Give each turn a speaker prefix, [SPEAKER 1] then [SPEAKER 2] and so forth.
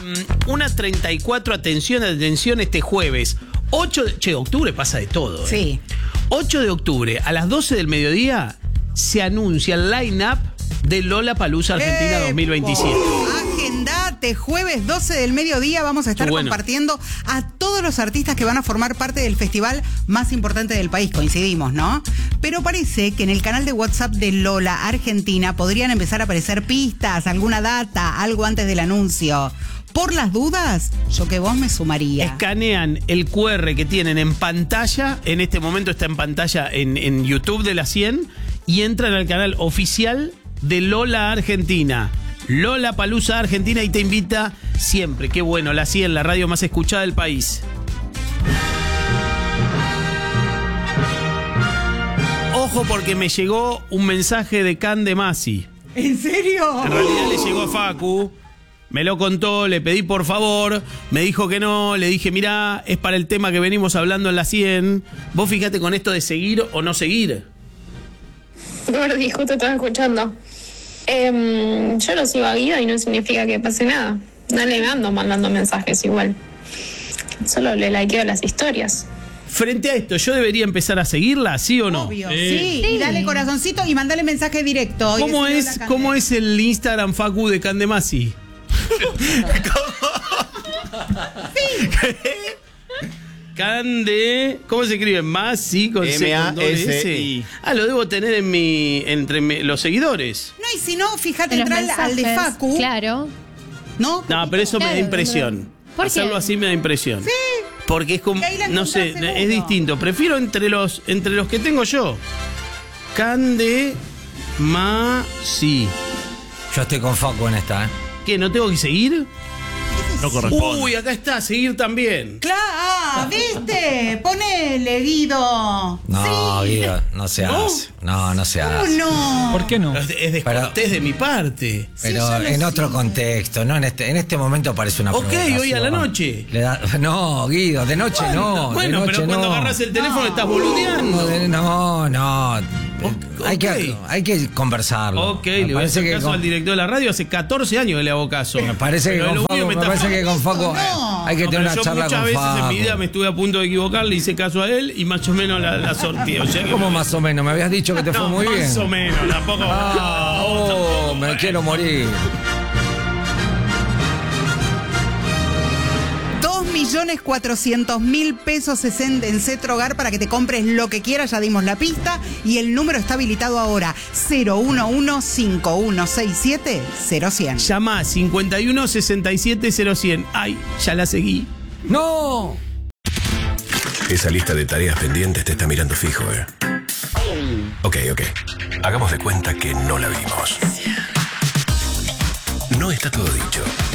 [SPEAKER 1] 1:34, atención este jueves. 8 de octubre pasa de todo.
[SPEAKER 2] Sí.
[SPEAKER 1] 8 de octubre, a las 12 del mediodía, se anuncia el line-up de Lollapalooza Argentina 2027.
[SPEAKER 2] Agendate, jueves 12 del mediodía vamos a estar compartiendo a todos los artistas que van a formar parte del festival más importante del país, coincidimos, ¿no? Pero parece que en el canal de WhatsApp de Lola Argentina podrían empezar a aparecer pistas, alguna data, algo antes del anuncio. Por las dudas, yo que vos me sumaría.
[SPEAKER 1] Escanean el QR que tienen en pantalla, en este momento está en pantalla en YouTube de la 100, y entran al canal oficial de Lola Argentina. Lollapalooza Argentina, y te invita siempre. Qué bueno, la 100, la radio más escuchada del país. Ojo, porque me llegó un mensaje de Can de Masi.
[SPEAKER 2] ¿En serio?
[SPEAKER 1] En realidad le llegó a Facu. Me lo contó, le pedí por favor, me dijo que no, le dije, mirá, es para el tema que venimos hablando en la 100. Vos fíjate con esto de seguir o no seguir.
[SPEAKER 3] Gordi, justo estaba escuchando. Yo lo sigo a Guido y no significa que pase nada. No le ando mandando mensajes igual. Solo le likeo las historias.
[SPEAKER 1] Frente a esto, ¿yo debería empezar a seguirla, sí o no?
[SPEAKER 2] Obvio, sí. Y dale corazoncito y mandale mensaje directo.
[SPEAKER 1] ¿Cómo es el Instagram, Facu, de Can de Masi? ¿Cómo se escribe? Masi con
[SPEAKER 4] M-A-S-I.
[SPEAKER 1] Lo debo tener entre los seguidores.
[SPEAKER 2] No, y si no, fíjate, entra al de Facu.
[SPEAKER 5] Claro.
[SPEAKER 2] No,
[SPEAKER 1] pero eso me da impresión. Hacerlo así me da impresión. Sí. Porque es como, no sé, es distinto. Prefiero entre los que tengo yo. Can de Masi.
[SPEAKER 4] Yo estoy con Facu en esta, ¿eh?
[SPEAKER 1] ¿Qué? ¿No tengo que seguir?
[SPEAKER 4] No corresponde.
[SPEAKER 1] Uy, acá está, seguir también.
[SPEAKER 2] Claro, ¿viste? Ponele, Guido.
[SPEAKER 4] No, sí. Guido, no se hace. No se hace.
[SPEAKER 2] No.
[SPEAKER 1] ¿Por qué no? Es descortés de mi parte.
[SPEAKER 4] Pero en otro contexto, no en este momento parece una provocación.
[SPEAKER 1] Hoy a la noche.
[SPEAKER 4] No, Guido, de noche no.
[SPEAKER 1] Bueno,
[SPEAKER 4] de noche
[SPEAKER 1] pero cuando agarras el teléfono estás boludeando.
[SPEAKER 4] No. Hay que conversarlo.
[SPEAKER 1] Le voy a hacer caso al director de la radio. Hace 14 años que le hago caso.
[SPEAKER 4] Me parece que con Facu hay que tener una charla con Facu.
[SPEAKER 1] Muchas veces en mi vida me estuve a punto de equivocar, le hice caso a él y más o menos la sortí.
[SPEAKER 4] ¿Cómo más o menos? Me habías dicho que te fue muy bien.
[SPEAKER 1] Más o menos, tampoco.
[SPEAKER 4] Me quiero morir.
[SPEAKER 2] 2.400.000 pesos en Cetrogar para que te compres lo que quieras, ya dimos la pista y el número está habilitado ahora, 011-5167-0100.
[SPEAKER 1] Llama 51-67-0100. Ay, ya la seguí.
[SPEAKER 4] ¡No!
[SPEAKER 6] Esa lista de tareas pendientes te está mirando fijo, ¿eh? Ok. Hagamos de cuenta que no la vimos. No está todo dicho.